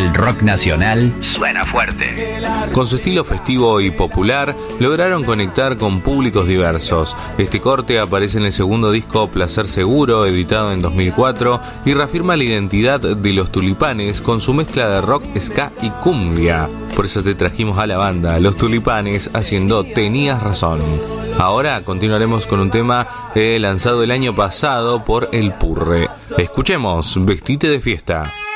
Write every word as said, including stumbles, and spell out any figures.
El rock nacional suena fuerte. Con su estilo festivo y popular, lograron conectar con públicos diversos. Este corte aparece en el segundo disco Placer Seguro, editado en dos mil cuatro, y reafirma la identidad de Los Tulipanes con su mezcla de rock, ska y cumbia. Por eso te trajimos a la banda Los Tulipanes haciendo Tenías Razón. Ahora continuaremos con un tema eh, lanzado el año pasado por El Purre. Escuchemos Vestite de Fiesta.